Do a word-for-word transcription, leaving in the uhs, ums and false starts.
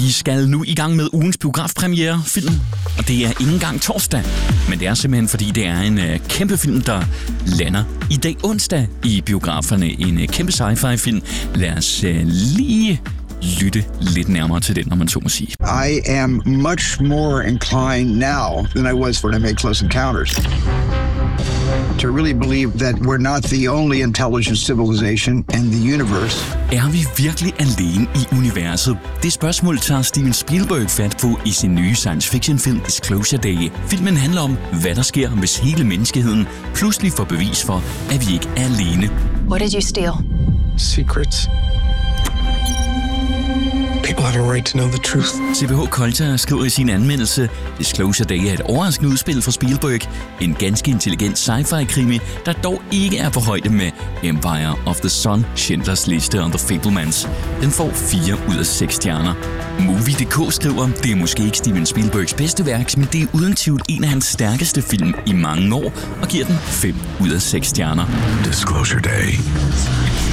Vi skal nu i gang med ugens biografpremiere film, og det er ikke engang torsdag, men det er simpelthen fordi det er en uh, kæmpe film, der lander i dag onsdag i biograferne. En uh, kæmpe sci-fi film. Lad os uh, lige lytte lidt nærmere til den, når man så må sige. I am much more inclined now than I was when I made Close Encounters to really believe that we're not the only intelligent civilization in the universe. Er vi virkelig alene i universet? Det spørgsmål tager Steven Spielberg fat på i sin nye science fiction film Disclosure Day. Filmen handler om, hvad der sker, hvis hele menneskeheden pludselig får bevis for, at vi ikke er alene. What did you steal? Secrets. People have a right to know the truth. C V H Colter skriver i sin anmeldelse, Disclosure Day er et overraskende udspil fra Spielberg. En ganske intelligent sci-fi-krimi, der dog ikke er på højde med Empire of the Sun, Schindlers Liste og The Fabelmans. Den får fire ud af seks stjerner. Movie punktum d k skriver, det er måske ikke Steven Spielbergs bedste værk, men det er uden tvivl en af hans stærkeste film i mange år, og giver den fem ud af seks stjerner. Disclosure Day.